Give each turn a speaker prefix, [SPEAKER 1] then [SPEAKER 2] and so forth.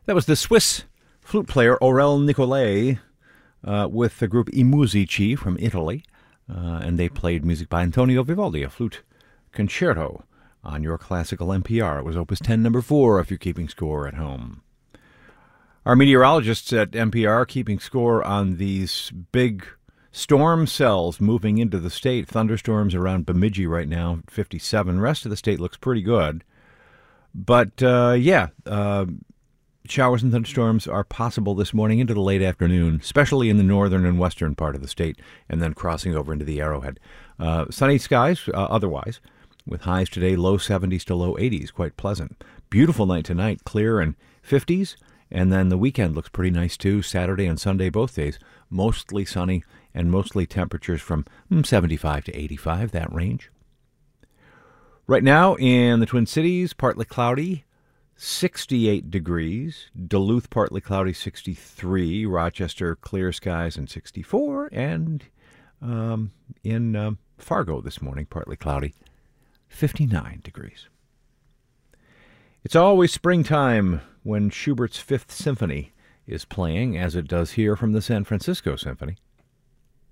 [SPEAKER 1] That was the Swiss flute player Aurel Nicolai with the group I Musici from Italy, and they played music by Antonio Vivaldi, a flute concerto on your classical NPR. It was Opus 10, number 4, if you're keeping score at home. Our meteorologists at NPR keeping score on these big storm cells moving into the state. Thunderstorms around Bemidji right now, 57. Rest of the state looks pretty good. But, showers and thunderstorms are possible this morning into the late afternoon, especially in the northern and western part of the state, and then crossing over into the Arrowhead. Sunny skies otherwise, with highs today low 70s to low 80s, quite pleasant. Beautiful night tonight, clear and 50s, and then the weekend looks pretty nice too, Saturday and Sunday both days. Mostly sunny and mostly temperatures from 75 to 85, that range. Right now in the Twin Cities, partly cloudy, 68 degrees. Duluth, partly cloudy, 63. Rochester, clear skies, and 64. And in Fargo this morning, partly cloudy, 59 degrees. It's always springtime when Schubert's Fifth Symphony is playing, as it does here from the San Francisco Symphony.